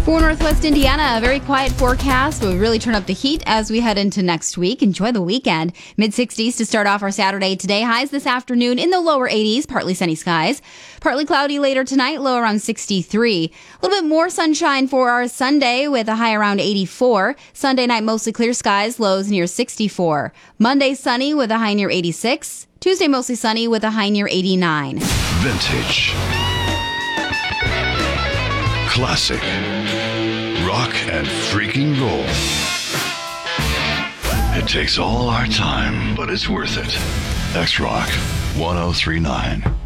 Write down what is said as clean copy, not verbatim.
For Northwest Indiana, a very quiet forecast will really turn up the heat as we head into next week. Enjoy the weekend. Mid-60s to start off our Saturday today. Highs this afternoon in the lower 80s, partly sunny skies. Partly cloudy later tonight, low around 63. A little bit more sunshine for our Sunday with a high around 84. Sunday night, mostly clear skies, lows near 64. Monday, sunny with a high near 86. Tuesday, mostly sunny with a high near 89. Vintage. Classic. Rock and freaking roll. It takes all our time, but it's worth it. X-Rock 1039.